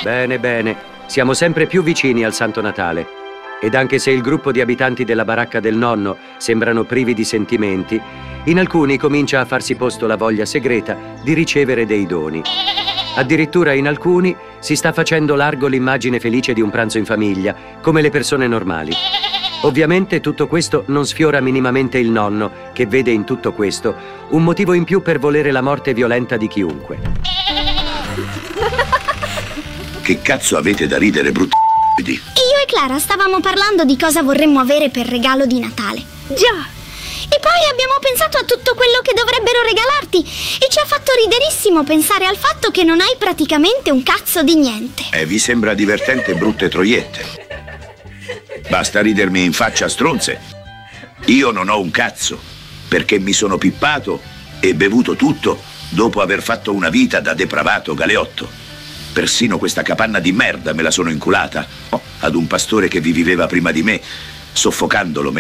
Bene, bene. Siamo sempre più vicini al Santo Natale. Ed anche se il gruppo di abitanti della baracca del nonno sembrano privi di sentimenti, in alcuni comincia a farsi posto la voglia segreta di ricevere dei doni. Addirittura in alcuni si sta facendo largo l'immagine felice di un pranzo in famiglia, come le persone normali. Ovviamente tutto questo non sfiora minimamente il nonno, che vede in tutto questo un motivo in più per volere la morte violenta di chiunque. Che cazzo avete da ridere, brutti? Io e Clara stavamo parlando di cosa vorremmo avere per regalo di Natale. Già. E poi abbiamo pensato a tutto quello che dovrebbero regalarti e ci ha fatto riderissimo pensare al fatto che non hai praticamente un cazzo di niente. Vi sembra divertente, brutte troiette? Basta ridermi in faccia, stronze. Io non ho un cazzo, perché mi sono pippato e bevuto tutto dopo aver fatto una vita da depravato galeotto. Persino questa capanna di merda me la sono inculata ad un pastore che vi viveva prima di me, soffocandolo